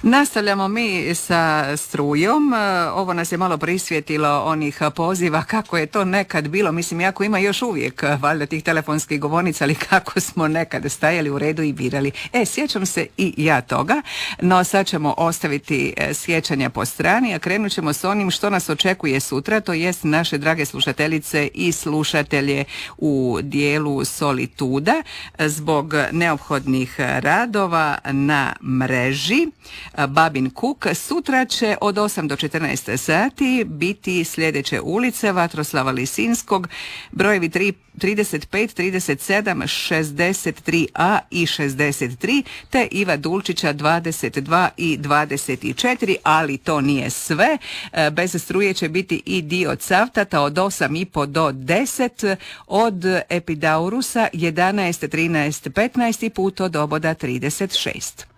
Nastavljamo mi sa strujom. Ovo nas je malo prisjetilo onih poziva kako je to nekad bilo. Mislim, jako ima još uvijek valjda tih telefonskih govornica, ali kako smo nekad stajali u redu i birali. Sjećam se i ja toga, no sad ćemo ostaviti sjećanja po strani, a krenut ćemo s onim što nas očekuje sutra, to jest naše drage slušateljice i slušatelje u dijelu Solituda zbog neophodnih radova na mreži. Babin Kuk. Sutra će od 8 do 14 sati biti sljedeće ulice: Vatroslava Lisinskog, brojevi 35, 37, 63a i 63, te Iva Dulčića 22 i 24, ali to nije sve. Bez struje će biti i dio Cavtata od 8,5 do 10, od Epidaurusa 11, 13, 15 i put od Oboda 36.